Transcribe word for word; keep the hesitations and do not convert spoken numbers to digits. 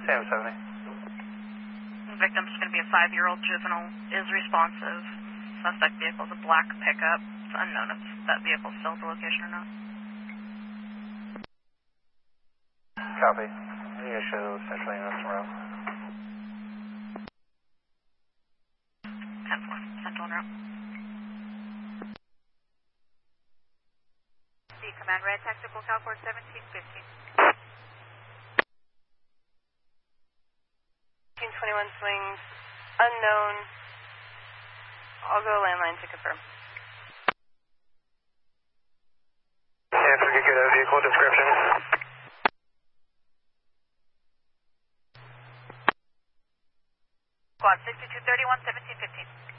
Sam seventy. The victim's going to be a five-year-old juvenile, is responsive. Suspect vehicle is a black pickup. It's unknown if that vehicle is still at the location or not. Copy. You can show Central Units tomorrow. ten four, Central en route. C Command Red, Tactical Calfor seventeen fifteen. fifteen twenty-one swings, unknown. I'll go landline to confirm. Yeah, if we could get a vehicle description. Squad sixty-two thirty-one, seventeen fifteen.